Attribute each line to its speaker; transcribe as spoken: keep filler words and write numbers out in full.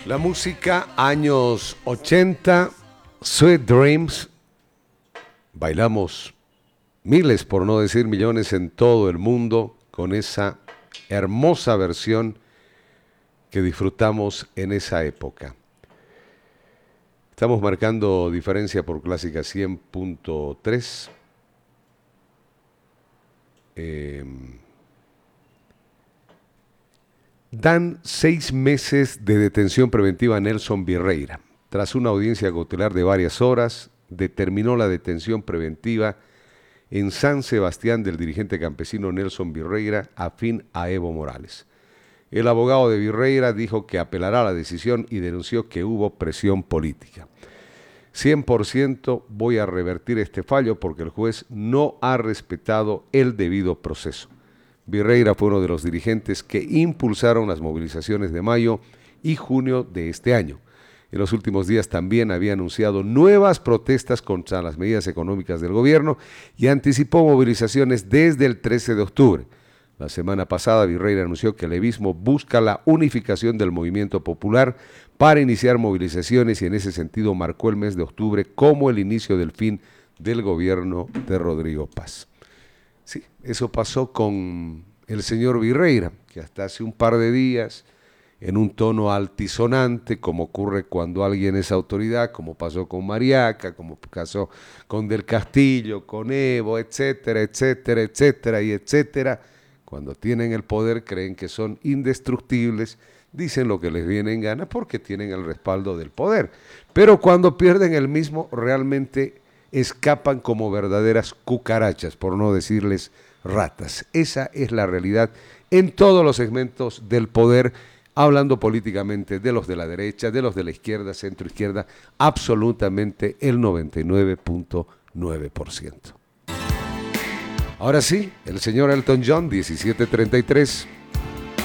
Speaker 1: La música, años ochenta, Sweet Dreams. Bailamos miles, por no decir millones, en todo el mundo con esa hermosa versión que disfrutamos en esa época. Estamos marcando diferencia por Clásica cien punto tres. Eh, dan seis meses de detención preventiva a Nelson Virreira. Tras una audiencia cautelar de varias horas, determinó la detención preventiva en San Sebastián del dirigente campesino Nelson Virreira afín a Evo Morales. El abogado de Virreira dijo que apelará a la decisión y denunció que hubo presión política. cien por ciento voy a revertir este fallo porque el juez no ha respetado el debido proceso. Virreira fue uno de los dirigentes que impulsaron las movilizaciones de mayo y junio de este año. En los últimos días también había anunciado nuevas protestas contra las medidas económicas del gobierno y anticipó movilizaciones desde el trece de octubre. La semana pasada, Virreira anunció que el levismo busca la unificación del movimiento popular para iniciar movilizaciones y en ese sentido marcó el mes de octubre como el inicio del fin del gobierno de Rodrigo Paz. Sí, eso pasó con el señor Virreira, que hasta hace un par de días, en un tono altisonante, como ocurre cuando alguien es autoridad, como pasó con Mariaca, como pasó con Del Castillo, con Evo, etcétera, etcétera, etcétera y etcétera. Cuando tienen el poder creen que son indestructibles, dicen lo que les viene en gana porque tienen el respaldo del poder. Pero cuando pierden el mismo, realmente escapan como verdaderas cucarachas, por no decirles ratas. Esa es la realidad en todos los segmentos del poder, hablando políticamente de los de la derecha, de los de la izquierda, centro-izquierda, absolutamente el noventa y nueve punto nueve por ciento. Ahora sí, el señor Elton John, diecisiete treinta y tres.